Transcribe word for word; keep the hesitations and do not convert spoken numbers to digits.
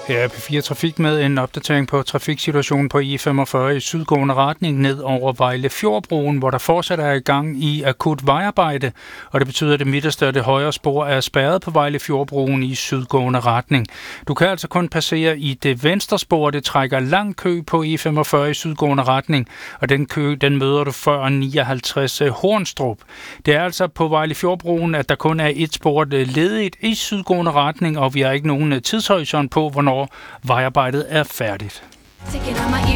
Her er P fire Trafik med en opdatering på trafiksituationen på E femogfyrre i sydgående retning ned over Vejle Fjordbroen, hvor der fortsat er i gang i akut vejarbejde, og det betyder, at det midterste og det højre spor er spærret på Vejle Fjordbroen i sydgående retning. Du kan altså kun passere i det venstre spor, det trækker lang kø på E femogfyrre i sydgående retning, og den kø, den møder du før nioghalvtreds Hornstrup. Det er altså på Vejle Fjordbroen, at der kun er et spor ledigt i sydgående retning, og vi har ikke nogen tidshorisont på, hvornår vejarbejdet er færdigt.